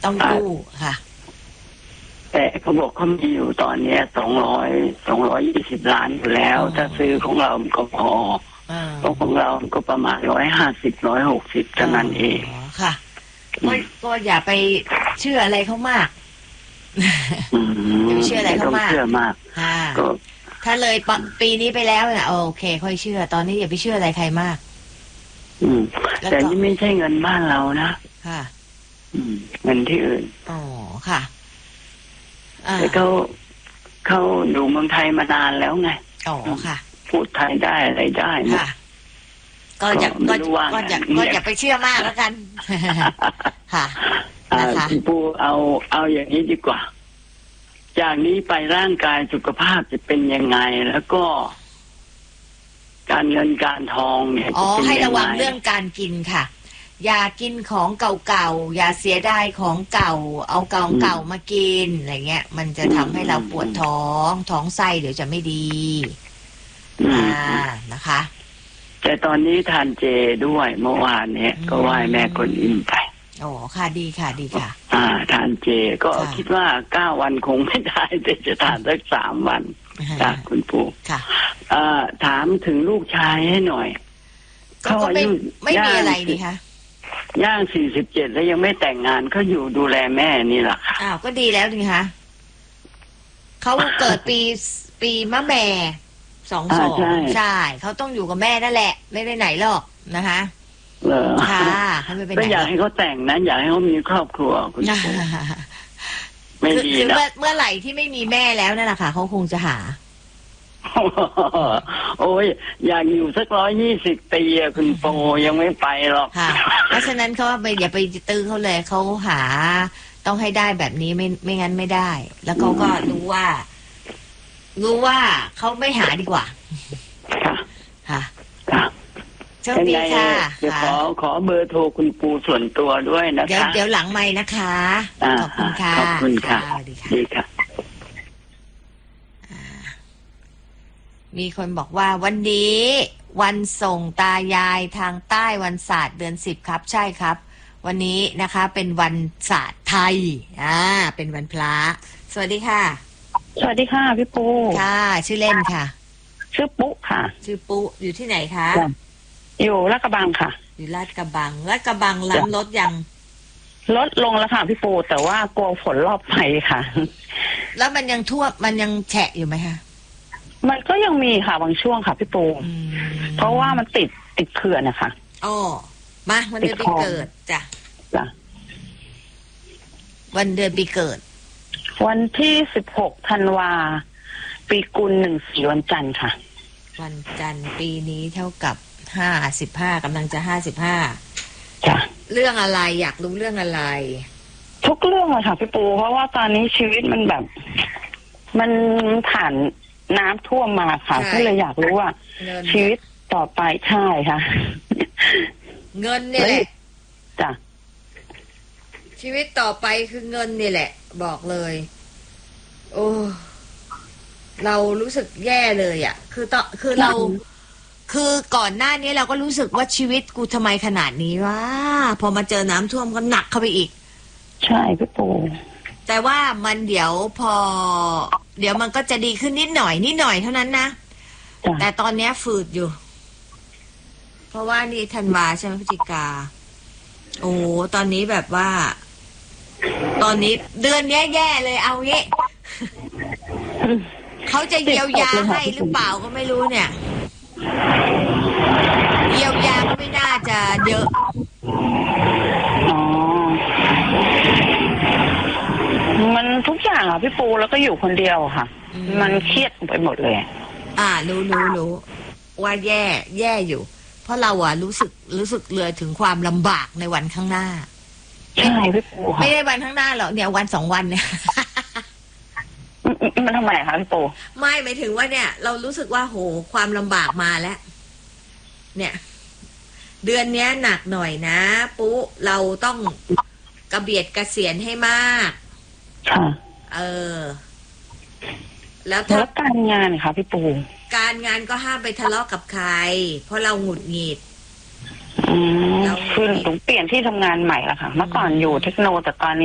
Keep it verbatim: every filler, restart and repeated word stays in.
ต้องกู้ค่ะแต่เขาบอกเขามีอยู่ตอนนี้สองร้อยสองร้อยยี่สิบล้านอยู่แล้วถ้าซื้อของเราก็พอเพราะของเราก็ประมาณร้อยห้าสิบร้อยหกสิบเท่านั้นเองค่ะก็ก็อย่าไปเชื่ออะไรเขามากอย่าไปเชื่ออะไรเขามากเชื่อมากก็ถ้าเลยปีนี้ไปแล้วเนี่ยโอเคค่อยเชื่อตอนนี้อย่าไปเชื่ออะไรใครมากอืมแต่นี่ไม่ใช่เงินบ้านเรานะค่ะอืมเงินที่อื่นอ๋อค่ะแต่เขาเขาอยู่เมืองไทยมานานแล้วไงอ๋อค่ะพูดไทยได้อะไรได้ค่ะก็อย่าก็ก็อย่าก็อย่าไปเชื่อมากแล้วกันค่ะนะคะคุณปูเอาเอาอย่างนี้ดีกว่าจากนี้ไปร่างกายสุขภาพจะเป็นยังไงแล้วก็การเงินการทองเนี่ยอ๋อให้ระวังเรื่องการกินค่ะอย่ากินของเก่าๆอย่าเสียดายของเก่าเอาเก่าเก่ามากินอะไรเงี้ยมันจะทำให้เราปวดท้องท้องไส้เดี๋ยวจะไม่ดีอ่านะคะแต่ตอนนี้ทานเจด้วยเมื่อวานเนี่ยก็ไหว้แม่กวนอิมไปโอ้ค่ะดีค่ะดีค่ะอ่าทานเจก็คิดว่าเก้าวันคงไม่ได้แต่จะทานสักสามวันจากคุณปู่ค่ะอ่าถามถึงลูกชายให้หน่อยเขาไม่ไม่มีอะไรดีคะย่างสี่สิบเจ็ดแล้วยังไม่แต่งงานเขาอยู่ดูแลแม่นี่แหละค่ะอ้าวก็ดีแล้วดีคะเขาเกิดปีปีมะแม่สองสองใช่เขาต้องอยู่กับแม่นั่นแหละไม่ไปไหนหรอกนะคะเออค่ะเขาไม่ไปไหนก็อยากให้เขาแต่งนะอยากให้เขามีครอบครัวคุณปู่ไม่ดีนะเมื่อไหร่ที่ไม่มีแม่แล้วนั่นแหละค่ะเขาคงจะหาโอ้ยอยากอยู่สักร้อยยี่สิบปีอะคุณโปยังไม่ไปหรอกค่ะเพราะฉะนั้นเขาไปอย่าไปตื้อเขาเลยเขาหาต้องให้ได้แบบนี้ไม่ไม่งั้นไม่ได้แล้วเขาก็รู้ว่ารู้ว่าเขาไม่หาดีกว่าค่ะค่ะโชคดีค่ะขอขอเบอร์โทรคุณปูส่วนตัวด้วยนะคะเดี๋ยวเดี๋ยวหลังไมค์นะคะขอบคุณค่ะขอบคุณค่ะดีค่ะมีคนบอกว่าวันนี้วันส่งตายายทางใต้วันศาสตร์เดือนสิบครับใช่ครับวันนี้นะคะเป็นวันศาสตร์ไทยอ่าเป็นวันพระสวัสดีค่ะสวัสดีค่ะพี่ปูค่ะชื่อเล่นค่ะชื่อปุ๊ค่ะชื่อปุ๊อยู่ที่ไหนคะอยู่ลาดกระบังค่ะอยู่ลาดกระบังลาดกระบังล้ำลดยังลดลงแล้วค่ะพี่ปูแต่ว่ากลัวฝนรอบใหม่ค่ะแล้วมันยังท่วมมันยังแฉะอยู่ไหมคะมันก็ยังมีค่ะบางช่วงค่ะพี่ปูเพราะว่ามันติดติดเขื่อนนะคะอ๋อมาวันเดือนปีเกิดจ้ะจ้ะวันเดือนปีเกิดวันที่สิบหกธันวาปีกุลหนึ่งสี่วันจันทร์ค่ะวันจันทร์ปีนี้เท่ากับห้าสิบห้ากำลังจะห้าสิบห้าจ้ะเรื่องอะไรอยากรู้เรื่องอะไรทุกเรื่องเลยค่ะพี่ปูเพราะว่าตอนนี้ชีวิตมันแบบมันผ่านน้ำท่วมมาค่ะก็เลยอยากรู้ว่าชีวิตต่อไปใช่ค่ะเงินนี่แหละจ้ะชีวิตต่อไปคือเงินนี่แหละบอกเลยโอ้เรารู้สึกแย่เลยอ่ะคือต่อคือเราคือก่อนหน้านี้เราก็รู้สึกว่าชีวิตกูทำไมขนาดนี้วะพอมาเจอน้ำท่วมก็หนักเข้าไปอีกใช่พี่ปูแต่ว่ามันเดี๋ยวพอเดี๋ยวมันก็จะดีขึ้นนิดหน่อยนิดหน่อยเท่านั้นนะแต่ตอนนี้ฝืดอยู่เพราะว่านี่ธันวาใช่ไหมพฤศจิกาโอ้ตอนนี้แบบว่าตอนนี้เดือนนี้แย่เลยเอางี้เขาจะเยียวยาให้หรือเปล่าก็ไม่รู้เนี่ยเยียวยาก็ไม่น่าจะเยอะอ๋อมันทุกอย่างอ่ะพี่ปูแล้วก็อยู่คนเดียวค่ะมันเครียดไปหมดเลยอ่ารู้รู้รู้ว่าแย่แย่อยู่เพราะเราอ่ะรู้สึกรู้สึกเลยถึงความลำบากในวันข้างหน้าใช่พี่ปูไม่ได้วันข้างหน้าหรอกเดี๋ยววันสองวันเนี่ยมันทำไมคะพี่ปูไม่หมายถึงว่าเนี่ยเรารู้สึกว่าโหความลำบากมาแล้วเนี่ยเดือนนี้หนักหน่อยนะปุ๊เราต้องกระเบียดกระเสียนให้มากเออแล้วถ้าการงานค่ะพี่ปูการงานก็ห้ามไปทะเลาะกับใครเพราะเราหงุดหงิดอืมคือหนูเปลี่ยนที่ทำงานใหม่แล้วค่ะเมื่อก่อนอยู่เทคโนแต่ตอนนี้